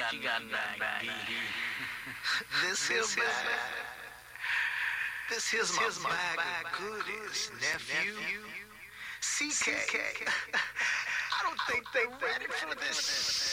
got back, B. This here's my bag of goodies, nephew. CK. I don't think they're ready for this.